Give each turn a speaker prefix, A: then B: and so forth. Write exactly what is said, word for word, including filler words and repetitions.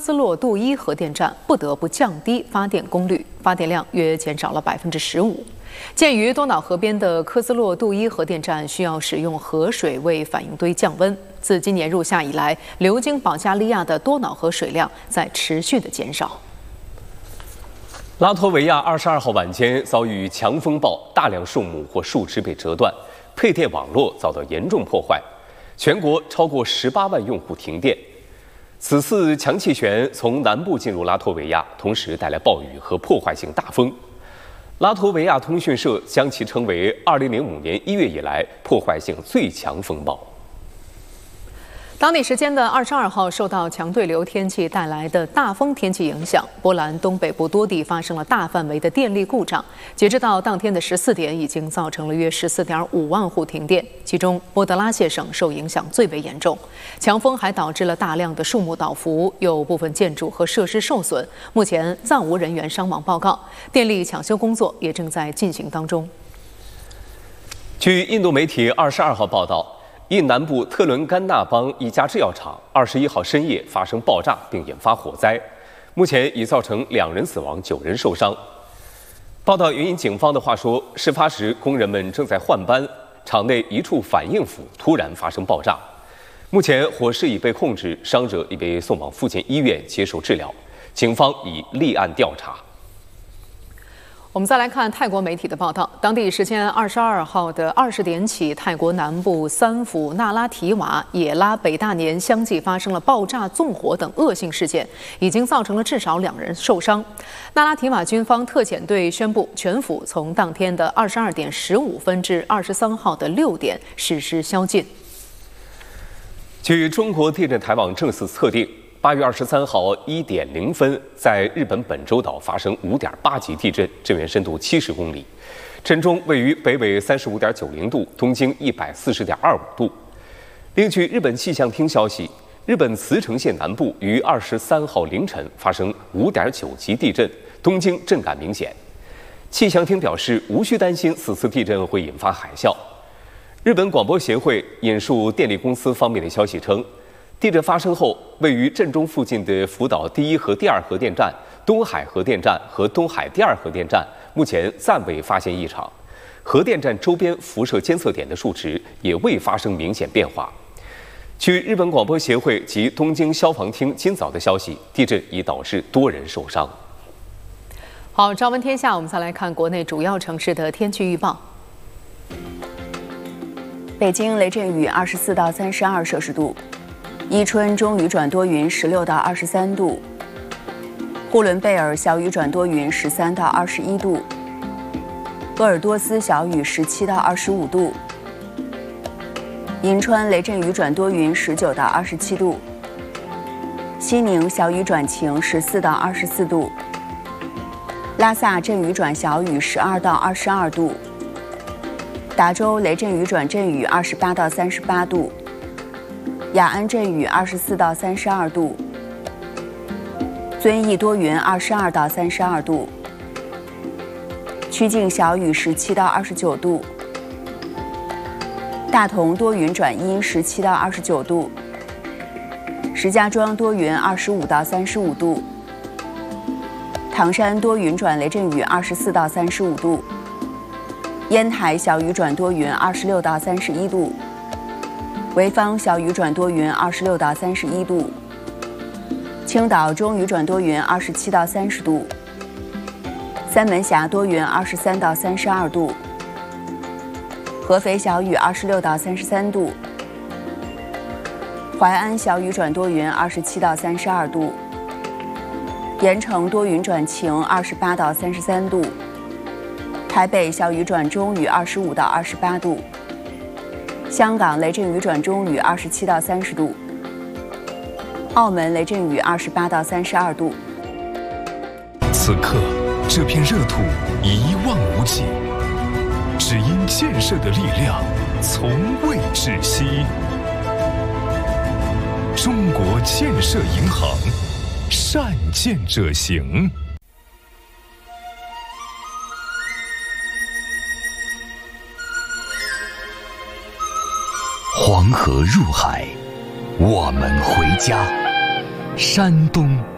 A: 斯洛杜伊核电站不得不降低发电功率，发电量约减少了百分之十五。建于多瑙河边的科斯洛杜伊核电站需要使用河水为反应堆降温。自今年入夏以来，流经保加利亚的多瑙河水量在持续的减少。
B: 拉脱维亚二十二号晚间遭遇强风暴，大量树木或树枝被折断，配电网络遭到严重破坏，全国超过十八万用户停电。此次强气旋从南部进入拉脱维亚，同时带来暴雨和破坏性大风。拉脱维亚通讯社将其称为二零零五年一月以来破坏性最强风暴。
A: 当地时间的二十二号，受到强对流天气带来的大风天气影响，波兰东北部多地发生了大范围的电力故障。截止到当天的十四点，已经造成了约十四点五万户停电，其中波德拉谢省受影响最为严重。强风还导致了大量的树木倒伏，有部分建筑和设施受损。目前暂无人员伤亡报告，电力抢修工作也正在进行当中。
B: 据印度媒体二十二号报道，印南部特伦甘纳邦一家制药厂二十一号深夜发生爆炸，并引发火灾，目前已造成两人死亡、九人受伤。报道援引警方的话说，事发时工人们正在换班，厂内一处反应釜突然发生爆炸。目前火势已被控制，伤者已被送往附近医院接受治疗，警方已立案调查。
A: 我们再来看泰国媒体的报道，当地时间二十二号的二十点起，泰国南部三府那拉提瓦、野拉北大年相继发生了爆炸、纵火等恶性事件，已经造成了至少两人受伤。那拉提瓦军方特遣队宣布，全府从当天的二十二点十五分至二十三号的六点实施宵禁。
B: 据中国地震台网正式测定，八月二十三号一点零分，在日本本州岛发生五点八级地震，震源深度七十公里，震中位于北纬三十五点九零度，东经一百四十点二五度。另据日本气象厅消息，日本茨城县南部于二十三号凌晨发生五点九级地震，东京震感明显。气象厅表示，无需担心此次地震会引发海啸。日本广播协会引述电力公司方面的消息称，地震发生后，位于震中附近的福岛第一和第二核电站、东海核电站和东海第二核电站目前暂未发现异常，核电站周边辐射监测点的数值也未发生明显变化。据日本广播协会及东京消防厅今早的消息，地震已导致多人受伤。
A: 好，朝闻天下，我们再来看国内主要城市的天气预报。
C: 北京雷阵雨二十四到三十二摄氏度。伊春中雨转多云，十六到二十三度；呼伦贝尔小雨转多云，十三到二十一度；鄂尔多斯小雨，十七到二十五度；银川雷阵雨转多云，十九到二十七度；西宁小雨转晴，十四到二十四度；拉萨阵雨转小雨，十二到二十二度；达州雷阵雨转阵雨，二十八到三十八度。雅安阵雨二十四到三十二度，遵义多云二十二到三十二度，曲靖小雨十七到二十九度，大同多云转阴十七到二十九度，石家庄多云二十五到三十五度，唐山多云转雷阵雨二十四到三十五度，烟台小雨转多云二十六到三十一度。潍坊小雨转多云，二十六到三十一度；青岛中雨转多云，二十七到三十度；三门峡多云，二十三到三十二度；合肥小雨，二十六到三十三度；淮安小雨转多云，二十七到三十二度；盐城多云转晴，二十八到三十三度；台北小雨转中雨，二十五到二十八度。香港雷阵雨转中雨，二十七到三十度；澳门雷阵雨，二十八到三十二度。
D: 此刻，这片热土一望无际，只因建设的力量从未止息。中国建设银行，善建者行。
E: 黄河入海，我们回家。山东